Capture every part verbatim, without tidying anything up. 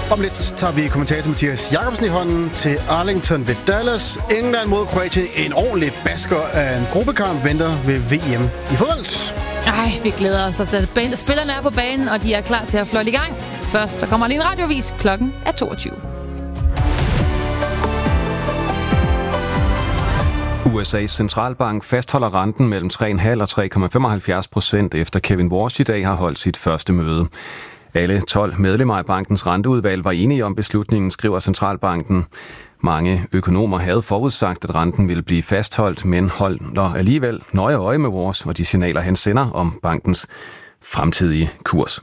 Om lidt tager vi kommentator Mathias Jakobsen i hånden til Arlington ved Dallas. England mod Kroatien. En ordentlig basker af en gruppekamp venter ved V M i fodbold. Ej, vi glæder os. Altså, spillerne er på banen, og de er klar til at fløjte i gang. Først så kommer lige en radiovis. Klokken er toogtyve. U S A's centralbank fastholder renten mellem tre komma fem og tre komma femoghalvfjerds procent efter Kevin Warsh i dag har holdt sit første møde. Alle tolv medlemmer af bankens renteudvalg var enige om beslutningen, skriver centralbanken. Mange økonomer havde forudsagt, at renten ville blive fastholdt, men holder alligevel nøje øje med Warsh og de signaler, han sender om bankens fremtidige kurs.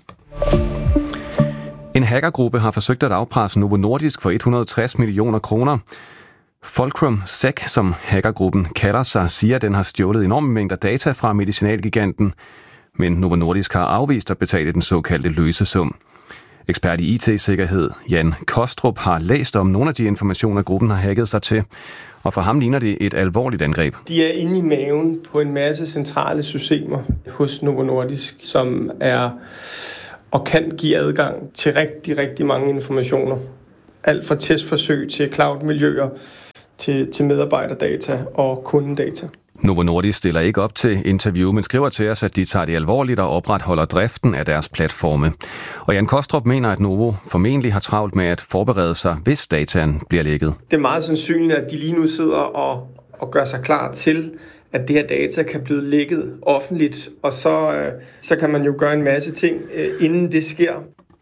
En hackergruppe har forsøgt at afpresse Novo Nordisk for et hundrede og tres millioner kroner. Fulcrum Sec, som hackergruppen kalder sig, siger, at den har stjålet enorme mængder data fra medicinalgiganten, men Novo Nordisk har afvist at betale den såkaldte løsesum. Ekspert i I T-sikkerhed Jan Kostrup har læst om nogle af de informationer, gruppen har hacket sig til, og for ham ligner det et alvorligt angreb. De er inde i maven på en masse centrale systemer hos Novo Nordisk, som er og kan give adgang til rigtig, rigtig mange informationer. Alt fra testforsøg til cloud-miljøer, til, til medarbejderdata og kundedata. Novo Nordisk stiller ikke op til interview, men skriver til os, at de tager det alvorligt og opretholder driften af deres platforme. Og Jan Kostrup mener, at Novo formentlig har travlt med at forberede sig, hvis dataen bliver lækket. Det er meget sandsynligt, at de lige nu sidder og, og gør sig klar til, at det her data kan blive lækket offentligt, og så, øh, så kan man jo gøre en masse ting, øh, inden det sker.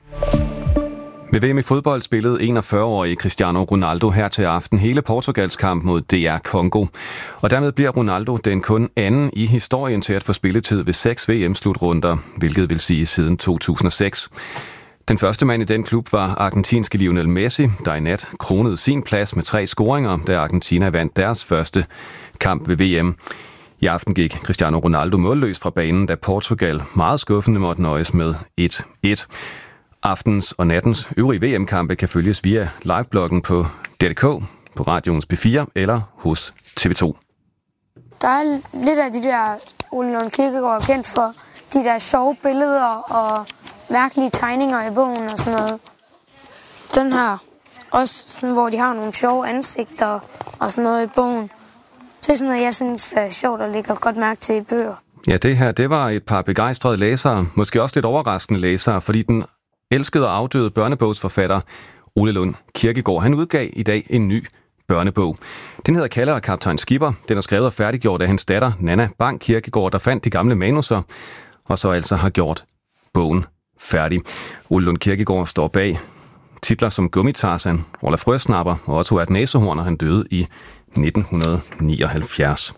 Ved V M i fodbold spillede enogfyrre-årige Cristiano Ronaldo her til aften hele Portugals kamp mod D R Congo. Og dermed bliver Ronaldo den kun anden i historien til at få spilletid ved seks V M-slutrunder, hvilket vil sige siden to tusind og seks. Den første mand i den klub var argentinske Lionel Messi, der i nat kronede sin plads med tre scoringer, da Argentina vandt deres første kamp ved V M. I aften gik Cristiano Ronaldo målløs fra banen, da Portugal meget skuffende måtte nøjes med et et. Aftens og nattens øvrige V M-kampe kan følges via livebloggen på D R K, på radioens P fire eller hos T V to. Der er lidt af de der Ole Lund Kirkegaard er kendt for, de der sjove billeder og mærkelige tegninger i bogen og sådan noget. Den her, også sådan, hvor de har nogle sjove ansigter og sådan noget i bogen. Det er sådan noget, jeg synes er sjovt og lægger godt mærke til i bøger. Ja, det her, det var et par begejstrede læsere, måske også lidt overraskende læsere, fordi den elskede og afdøde børnebogsforfatter Ole Lund Kirkegaard, han udgav i dag en ny børnebog. Den hedder Kalle og Kaptajn Skipper. Den er skrevet og færdiggjort af hans datter, Nanna Bang Kirkegaard, der fandt de gamle manuser, og så altså har gjort bogen færdig. Ole Lund Kirkegaard står bag titler som Gummitarsan, Olaf Frøsnapper og Otto er et næsehorn, og han døde i nitten nioghalvfjerds.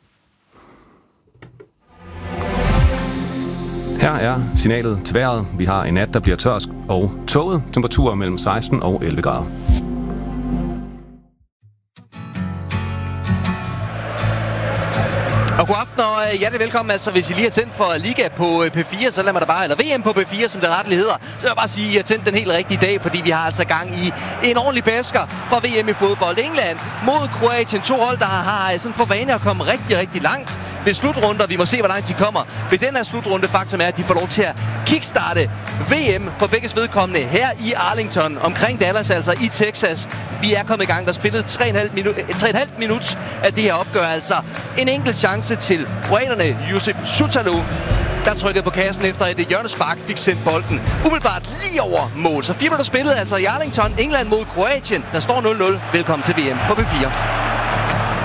Her er signalet til vejret. Vi har en nat, der bliver tørsk og tåget. Temperaturer mellem seksten og elleve grader. Og god aften og hjertelig velkommen. Altså, hvis I lige har tændt for Liga på P fire, så lad mig da bare, eller V M på P fire, som det retteligt hedder, så vil jeg bare sige, at I har tændt den helt rigtige dag, fordi vi har altså gang i en ordentlig basker for V M i fodbold. England mod Kroatien. To hold, der har sådan for vane at komme rigtig, rigtig langt ved slutrunder. Vi må se, hvor langt de kommer ved den her slutrunde. Faktum er, at de får lov til at kickstarte V M for begges vedkommende her i Arlington, omkring Dallas, altså i Texas. Vi er kommet i gang. Der spillede tre komma fem minut af det her opgør, altså en enkelt chance til kroaterne. Josip Sutalu, der trykkede på kassen efter et hjørnespark, fik sendt bolden umiddelbart lige over mål. Så fire minutter spillet altså i Arlington. England mod Kroatien. Der står nul nul. Velkommen til V M på P fire.